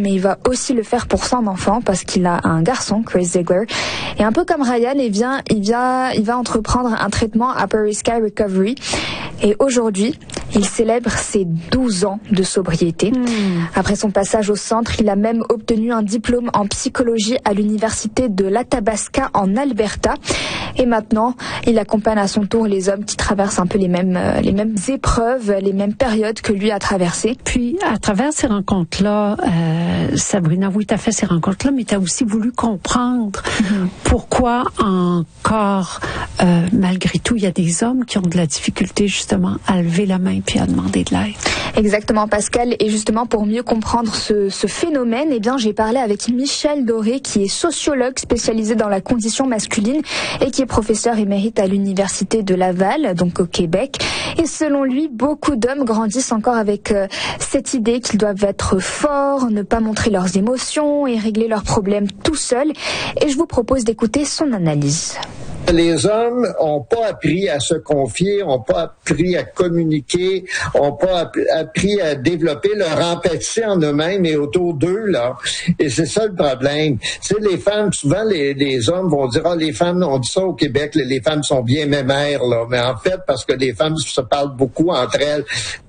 mais il va aussi le faire pour son enfant parce qu'il a un garçon, Chris Ziegler. Et un peu comme Ryan, il va entreprendre un traitement à Prairie Sky Recovery. Et aujourd'hui, il célèbre ses 12 ans de sobriété. Après son passage au centre, il a même obtenu un diplôme en psychologie à l'université de l'Athabasca en Alberta. Et maintenant, il accompagne à son tour les hommes qui traversent un peu les mêmes épreuves, les mêmes périodes que lui a traversées. Puis, à travers ces rencontres-là, Sabrina, oui, tu as fait ces rencontres-là, mais tu as aussi voulu comprendre pourquoi encore, malgré tout, il y a des hommes qui ont de la difficulté justement à lever la main puis à demander de l'aide. Exactement, Pascal. Et justement, pour mieux comprendre ce phénomène, eh bien, j'ai parlé avec Michel Doré, qui est sociologue spécialisé dans la condition masculine et qui est professeur émérite à l'Université de Laval, donc au Québec. Et selon lui, beaucoup d'hommes grandissent encore avec cette idée qu'ils doivent être forts, ne pas montrer leurs émotions et régler leurs problèmes tout seuls. Et je vous propose d'écouter son analyse. Les hommes n'ont pas appris à se confier, n'ont pas appris à communiquer, n'ont pas appris à développer leur empathie en eux-mêmes et autour d'eux, là. Et c'est ça le problème. Tu sais, les femmes, souvent, les hommes vont dire, les femmes, on dit ça au Québec, les femmes sont bien mémères, là. Mais en fait, parce que les femmes se parlent beaucoup entre elles.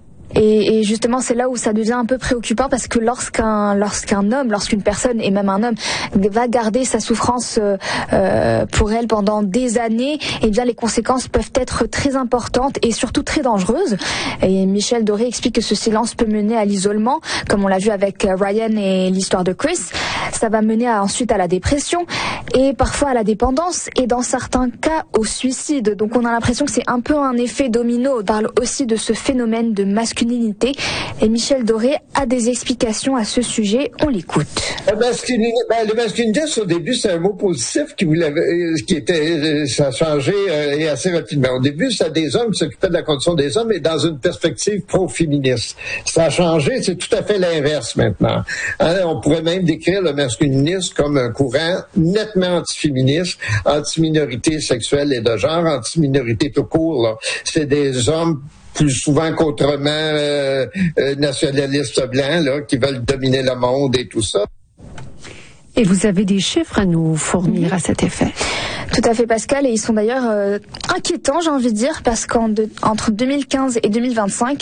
Et justement, c'est là où ça devient un peu préoccupant parce que lorsqu'une personne, et même un homme, va garder sa souffrance pour elle pendant des années, eh bien les conséquences peuvent être très importantes et surtout très dangereuses. Et Michel Doré explique que ce silence peut mener à l'isolement, comme on l'a vu avec Ryan et l'histoire de Chris. Ça va mener ensuite à la dépression et parfois à la dépendance et dans certains cas au suicide. Donc on a l'impression que c'est un peu un effet domino. On parle aussi de ce phénomène de masculinité. Et Michel Doré a des explications à ce sujet. On l'écoute. Le masculinité, au début, c'est un mot positif ça a changé et assez rapidement. Au début, c'était des hommes qui s'occupaient de la condition des hommes et dans une perspective pro-féministe. Ça a changé, c'est tout à fait l'inverse maintenant. On pourrait même décrire le masculinisme comme un courant nettement antiféministe, anti-minorité sexuelle et de genre, anti-minorité tout court, là. C'est des hommes plus souvent qu'autrement nationalistes blancs là, qui veulent dominer le monde et tout ça. Et vous avez des chiffres à nous fournir à cet effet? Tout à fait, Pascal, et ils sont d'ailleurs inquiétants, j'ai envie de dire, parce qu'entre 2015 et 2025,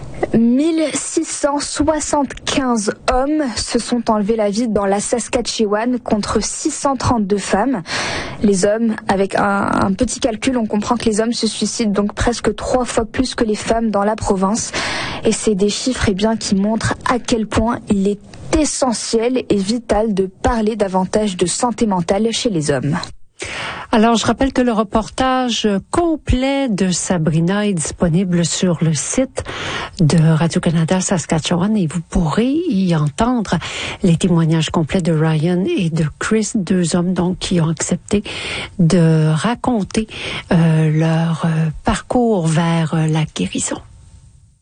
1675 hommes se sont enlevés la vie dans la Saskatchewan contre 632 femmes. Les hommes, avec un petit calcul, on comprend que les hommes se suicident donc presque 3 fois plus que les femmes dans la province. Et c'est des chiffres qui montrent à quel point il est essentiel et vital de parler davantage de santé mentale chez les hommes. Alors, je rappelle que le reportage complet de Sabrina est disponible sur le site de Radio-Canada Saskatchewan et vous pourrez y entendre les témoignages complets de Ryan et de Chris, 2 hommes donc qui ont accepté de raconter leur parcours vers la guérison.